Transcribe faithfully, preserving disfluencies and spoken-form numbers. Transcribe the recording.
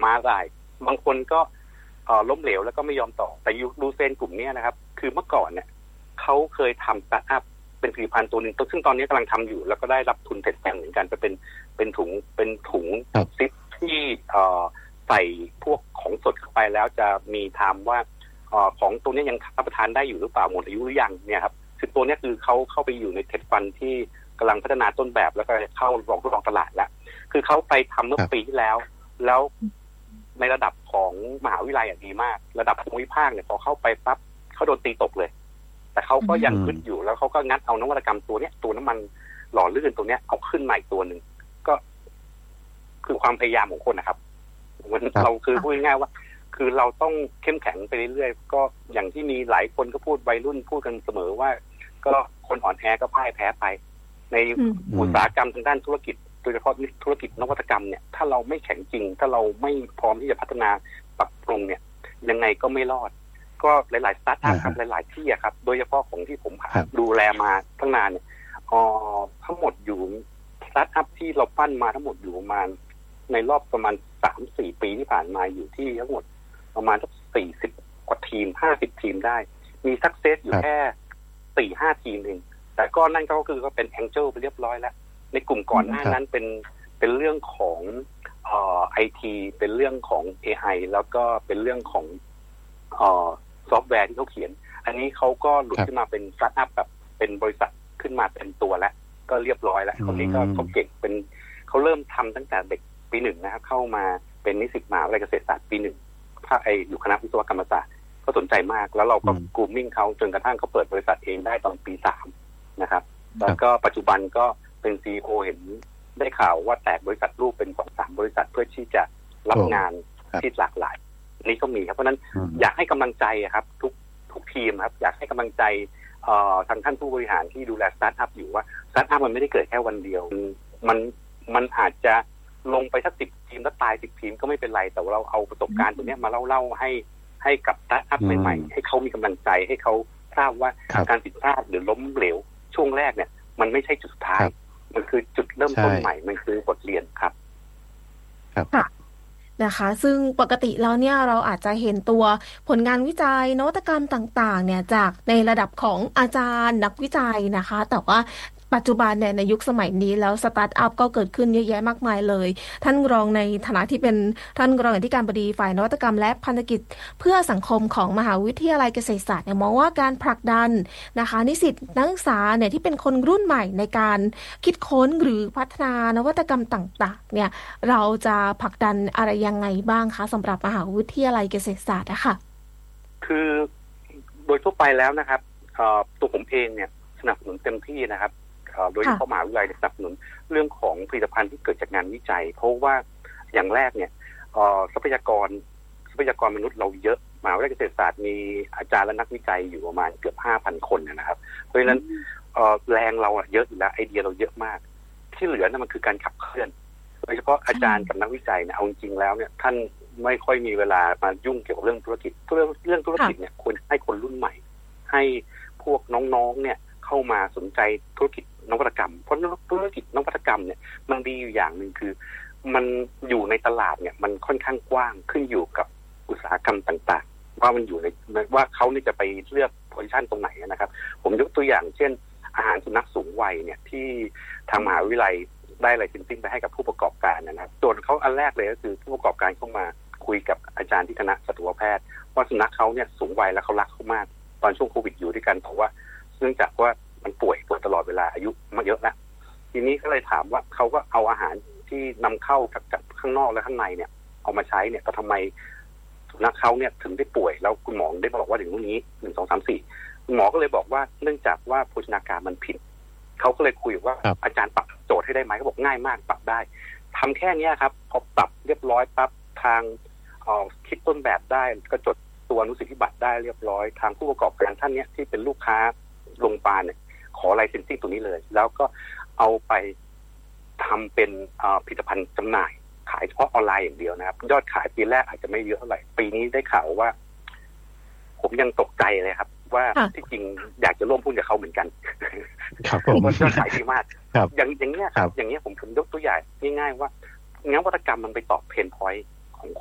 ม้าลายบางคนก็ล้มเหลวแล้วก็ไม่ยอมต่อแต่ยูเซนกลุ่มนี้นะครับคือเมื่อก่อนเนี่ยเขาเคยทำสตาร์ทอัพเป็นผลิตภัณฑ์ตัวหนึ่งซึ่งตอนนี้กำลังทำอยู่แล้วก็ได้รับทุนเทรดแฟนเหมือนกันจะเป็นเป็นถุงเป็นถุงซิปที่ใส่พวกของสดเข้าไปแล้วจะมีไทม์ว่าของตัวนี้ยังรับประทานได้อยู่หรือเปล่าหมดอายุหรือยังเนี่ยครับคือตัวนี้คือเขาเข้าไปอยู่ในเทรดฟันที่กำลังพัฒนาต้นแบบแล้วก็เข้าลองทดลองตลาดแล้วคือเขาไปทำเมื่อปีที่แล้วแล้วในระดับของมหาวิทยาลัยดีมากระดับภูมิภาคเนี่ยพอเข้าไปปั๊บเขาโดนตีตกเลยแต่เขาก็ยังขึ้นอยู่แล้วเขาก็งัดเอานวัตกรรมตัวเนี้ยตัวน้ำมันหล่อลื่นตัวเนี้ยเอาขึ้นมาอีกตัวหนึ่งก็คือความพยายามของคนนะครับมันเราคือพูดง่ายๆว่าคือเราต้องเข้มแข็งไปเรื่อยๆก็อย่างที่มีหลายคนก็พูดวัยรุ่นพูดกันเสมอว่าก็คนอ่อนแอก็พ่ายแพ้ไปในอุตสาหกรรมทางด้านธุรกิจโดยเฉพาะธุรกิจนวัตกรรมเนี่ยถ้าเราไม่แข็งจริงถ้าเราไม่พร้อมที่จะพัฒนาปรับปรุงเนี่ยยังไงก็ไม่รอดก็หลายๆสตาร์ทอัพครับหลายๆที่ครับโดยเฉพาะของที่ผมดูแลมาตั้งนานเนี่ยอ๋อทั้งหมดอยู่สตาร์ทอัพที่เราปั้นมาทั้งหมดอยู่ประมาณในรอบประมาณ สามถึงสี่ ปีที่ผ่านมาอยู่ที่ทั้งหมดประมาณสักสี่สิบกว่าทีมห้าสิบทีมได้มีซักเซสอยู่แค่ สี่ห้า ทีมเองแต่ก็นั่นก็คือก็เป็นแองเจิลไปเรียบร้อยแล้วในกลุ่มก่อนหน้านั้นเป็นเป็นเรื่องของเอ่อ ไอ ที เป็นเรื่องของ เอ ไอ แล้วก็เป็นเรื่องของเอ่อซอฟต์แวร์ที่เขาเขียนอันนี้เขาก็หลุดขึ้นมาเป็นสตาร์ทอัพแบบเป็นบริษัทขึ้นมาเป็นตัวแล้วก็เรียบร้อยแล้วคนนี้ก็เขาเก่งเป็นเขาเริ่มทำตั้งแต่เด็กปีหนึ่งนะครับเข้ามาเป็นนิสิตมหาวิทยาลัยเกษตรศาสตร์ปีหนึ่งภาคไออยู่คณะวิศวกรรมศาสตร์ก็สนใจมากแล้วเราก็กรูมมิ่งเขาจนกระทั่งเขาเปิดบริษัทเองได้ตอนปีสามนะครับแล้วก็ปัจจุบันก็เป็น ซี อี โอ เห็นได้ข่าวว่าแตกบริษัทลูกเป็นสองสามบริษัทเพื่อที่จะรับงานที่หลากหลายนี่ก็มีครับเพราะนั้นอยากให้กำลังใจครับทุกทุกทีมครับอยากให้กำลังใจทางท่านผู้บริหารที่ดูแลสตาร์ทอัพอยู่ว่าสตาร์ทอัพมันไม่ได้เกิดแค่วันเดียวมันมันอาจจะลงไปสักสิบทีมแล้วตายสิบทีมก็ไม่เป็นไรแต่เราเอาประสบการณ์ตัวนี้มาเล่าๆให้ให้กับสตาร์ทอัพใหม่ๆให้เขามีกำลังใจให้เขาทราบว่าการผิดพลาดหรือล้มเหลวช่วงแรกเนี่ยมันไม่ใช่จุดสุดท้ายมันคือจุดเริ่มต้นใหม่มันคือบทเรียนครับครับนะคะซึ่งปกติแล้วเนี่ยเราอาจจะเห็นตัวผลงานวิจัยนวัตกรรมต่างๆเนี่ยจากในระดับของอาจารย์นักวิจัยนะคะแต่ว่าปัจจุบันเนี่ยในยุคสมัยนี้แล้วสตาร์ทอัพก็เกิดขึ้นเยอะแยะมากมายเลยท่านรองในฐานะที่เป็นท่านรองอธิการบดีฝ่ายนวัตกรรมและพันธกิจเพื่อสังคมของมหาวิทยาลัยเกษตรศาสตร์เนี่ยมองว่าการผลักดันนะคะนิสิตนักศึกษาเนี่ยที่เป็นคนรุ่นใหม่ในการคิดค้นหรือพัฒนานวัตกรรมต่างๆเนี่ยเราจะผลักดันอะไรยังไงบ้างคะสำหรับมหาวิทยาลัยเกษตรศาสตร์นะคะคือโดยทั่วไปแล้วนะครับตัวผมเองเนี่ยสนับสนุนเต็มที่นะครับโดยเฉพาะมหาวิทยาลัยสนับสนุนเรื่องของผลิตภัณฑ์ที่เกิดจากงานวิจัยเพราะว่าอย่างแรกเนี่ยทรัพยากรทรัพยากรมนุษย์เราเยอะมหาวิทยาลัยเกษตรศาสตร์มีอาจารย์และนักวิจัยอยู่ประมาณเกือบ ห้าพัน คนนะครับเพราะฉะนั้นแรงเราเยอะอยู่แล้วไอเดียเราเยอะมากที่เหลือนั่นมันคือการขับเคลื่อนโดยเฉพาะอาจารย์กับนักวิจัยเนี่ยเอาจริงๆแล้วเนี่ยท่านไม่ค่อยมีเวลามายุ่งเกี่ยวกับเรื่องธุรกิจเรื่องเรื่องธุรกิจเนี่ยควรให้คนรุ่นใหม่ให้พวกน้องๆเนี่ยเข้ามาสนใจธุรกิจนวัตกรรมเพราะธุรกิจนวัตกรรมเนี่ยมันดีอยู่อย่างหนึ่งคือมันอยู่ในตลาดเนี่ยมันค่อนข้างกว้างขึ้นอยู่กับอุตสาหกรรมต่างๆว่ามันอยู่ในว่าเขาเนี่ยจะไปเลือกโพซิชันตรงไหนนะครับผมยกตัวอย่างเช่นอาหารสุนัขสูงวัยเนี่ยที่ทางมหาวิทยาลัยได้ไลเซนซิ่งไปให้กับผู้ประกอบการนะครับส่วนเขาอันแรกเลยก็คือผู้ประกอบการเข้ามาคุยกับอาจารย์ที่คณะสัตวแพทย์ว่าสุนัขเขาเนี่ยสูงวัยแล้วเขารักเขามากตอนช่วงโควิดอยู่ด้วยกันเพราะว่าเนื่องจากว่ามันป่วยป่วยตลอดเวลาอายุมาเยอะแล้วทีนี้ก็เลยถามว่าเขาก็เอาอาหารที่นำเข้าจากข้างนอกและข้างในเนี่ยเอามาใช้เนี่ยแต่ทำไมสุนัขเขาเนี่ยถึงได้ป่วยแล้วคุณหมอได้บอกว่าถึงตรงนี้หนึ่งสองสามสี่คุณหมอก็เลยบอกว่าเนื่องจากว่าโภชนาการมันผิดเขาก็เลยคุยว่าอาจารย์ปรับโจทย์ให้ได้ไหมเขาบอกง่ายมากปรับได้ทำแค่นี้ครับพอปรับเรียบร้อยปั๊บทางคิดต้นแบบได้ก็จดตัวอนุสิทธิบัตรได้เรียบร้อยทางผู้ประกอบการท่านนี้ที่เป็นลูกค้าโรงพยาบาลเนี่ยขอไลเซนซิ่งตัวนี้เลยแล้วก็เอาไปทำเป็นผลิตภัณฑ์จำหน่ายขายเฉพาะออนไลน์อย่างเดียวนะครับยอดขายปีแรกอาจจะไม่เยอะเท่าไหร่ปีนี้ได้ข่าวว่าผมยังตกใจเลยครับว่าที่จริงอยากจะร่วมหุ้นกับเขาเหมือนกันครับผมมันยอดขายดีมากอย่างอย่างเงี้ยครับอย่างเงี้ยผมผมยกตัวอย่างง่ายๆว่างานวัตกรรมมันไปตอบเพนพอยต์